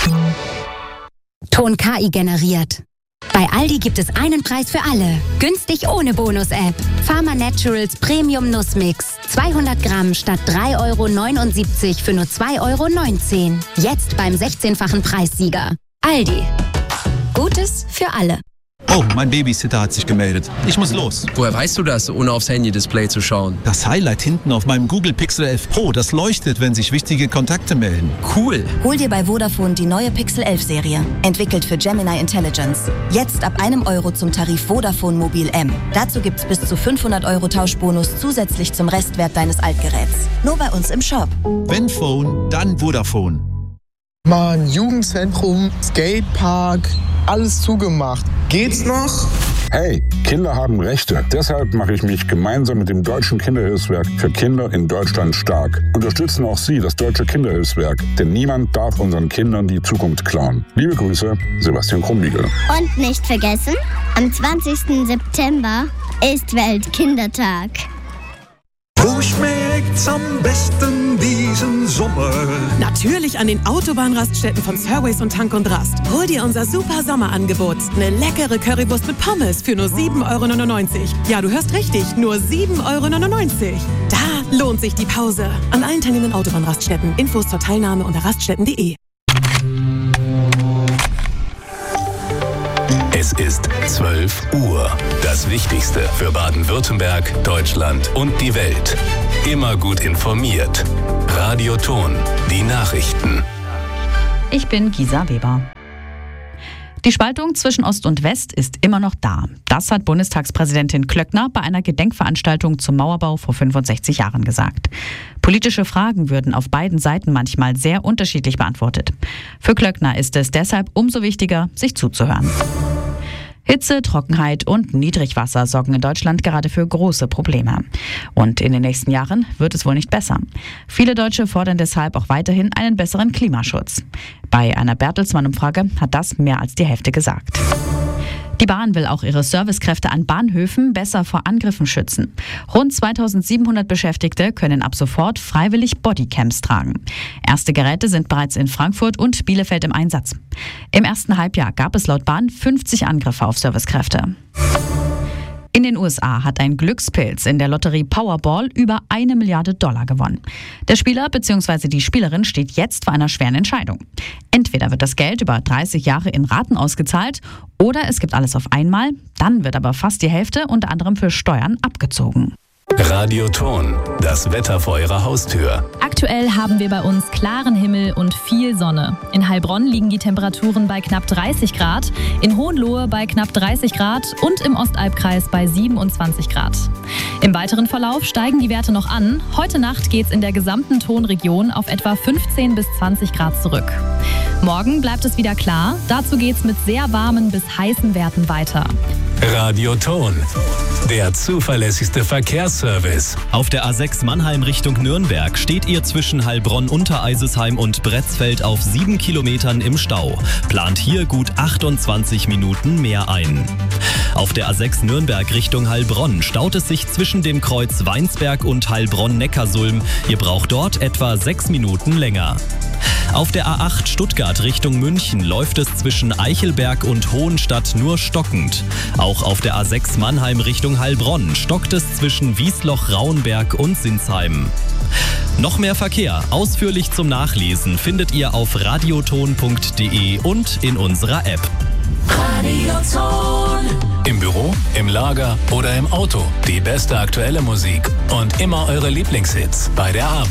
Ton KI generiert. Bei Aldi gibt es einen Preis für alle. Günstig ohne Bonus-App. Pharma Naturals Premium Nussmix. 200 Gramm statt 3,79 € für nur 2,19 €. Jetzt beim 16-fachen Preissieger. Aldi. Gutes für alle. Oh, mein Babysitter hat sich gemeldet. Ich muss los. Woher weißt du das, ohne aufs Handy-Display zu schauen? Das Highlight hinten auf meinem Google Pixel 11 Pro, das leuchtet, wenn sich wichtige Kontakte melden. Cool. Hol dir bei Vodafone die neue Pixel 11 Serie. Entwickelt für Gemini Intelligence. Jetzt ab €1 zum Tarif Vodafone Mobil M. Dazu gibt's bis zu 500 € Tauschbonus zusätzlich zum Restwert deines Altgeräts. Nur bei uns im Shop. Wenn Phone, dann Vodafone. Mann, Jugendzentrum, Skatepark, alles zugemacht. Geht's noch? Hey, Kinder haben Rechte. Deshalb mache ich mich gemeinsam mit dem Deutschen Kinderhilfswerk für Kinder in Deutschland stark. Unterstützen auch Sie das Deutsche Kinderhilfswerk, denn niemand darf unseren Kindern die Zukunft klauen. Liebe Grüße, Sebastian Krumbiegel. Und nicht vergessen, am 20. September ist Weltkindertag. Wo schmeckt's am besten diesen Sommer? Natürlich an den Autobahnraststätten von Surways und Tank und Rast. Hol dir unser super Sommerangebot. Eine leckere Currywurst mit Pommes für nur 7,99 €. Ja, du hörst richtig, nur 7,99 €. Da lohnt sich die Pause. An allen teilnehmenden Autobahnraststätten. Infos zur Teilnahme unter raststätten.de. Es ist 12 Uhr. Das Wichtigste für Baden-Württemberg, Deutschland und die Welt. Immer gut informiert. Radio Ton, die Nachrichten. Ich bin Gisa Weber. Die Spaltung zwischen Ost und West ist immer noch da. Das hat Bundestagspräsidentin Klöckner bei einer Gedenkveranstaltung zum Mauerbau vor 65 Jahren gesagt. Politische Fragen würden auf beiden Seiten manchmal sehr unterschiedlich beantwortet. Für Klöckner ist es deshalb umso wichtiger, sich zuzuhören. Hitze, Trockenheit und Niedrigwasser sorgen in Deutschland gerade für große Probleme. Und in den nächsten Jahren wird es wohl nicht besser. Viele Deutsche fordern deshalb auch weiterhin einen besseren Klimaschutz. Bei einer Bertelsmann-Umfrage hat das mehr als die Hälfte gesagt. Die Bahn will auch ihre Servicekräfte an Bahnhöfen besser vor Angriffen schützen. Rund 2700 Beschäftigte können ab sofort freiwillig Bodycams tragen. Erste Geräte sind bereits in Frankfurt und Bielefeld im Einsatz. Im ersten Halbjahr gab es laut Bahn 50 Angriffe auf Servicekräfte. In den USA hat ein Glückspilz in der Lotterie Powerball über $1 Milliarde gewonnen. Der Spieler bzw. die Spielerin steht jetzt vor einer schweren Entscheidung. Entweder wird das Geld über 30 Jahre in Raten ausgezahlt oder es gibt alles auf einmal, dann wird aber fast die Hälfte unter anderem für Steuern abgezogen. Radio Ton, das Wetter vor Ihrer Haustür. Aktuell haben wir bei uns klaren Himmel und viel Sonne. In Heilbronn liegen die Temperaturen bei knapp 30 Grad, in Hohenlohe bei knapp 30 Grad und im Ostalbkreis bei 27 Grad. Im weiteren Verlauf steigen die Werte noch an. Heute Nacht geht es in der gesamten Tonregion auf etwa 15 bis 20 Grad zurück. Morgen bleibt es wieder klar. Dazu geht es mit sehr warmen bis heißen Werten weiter. Radio Ton, der zuverlässigste Verkehrsservice. Auf der A6 Mannheim Richtung Nürnberg steht ihr zwischen Heilbronn-Untereisesheim und Bretzfeld auf 7 Kilometern im Stau. Plant hier gut 28 Minuten mehr ein. Auf der A6 Nürnberg Richtung Heilbronn staut es sich zwischen dem Kreuz Weinsberg und Heilbronn-Neckarsulm. Ihr braucht dort etwa 6 Minuten länger. Auf der A8 Stuttgart Richtung München läuft es zwischen Eichelberg und Hohenstadt nur stockend. Auch auf der A6 Mannheim Richtung Heilbronn stockt es zwischen Wiesloch-Rauenberg und Sinsheim. Noch mehr Verkehr, ausführlich zum Nachlesen, findet ihr auf radioton.de und in unserer App. Radioton. Im Büro, im Lager oder im Auto. Die beste aktuelle Musik und immer eure Lieblingshits bei der Arbeit.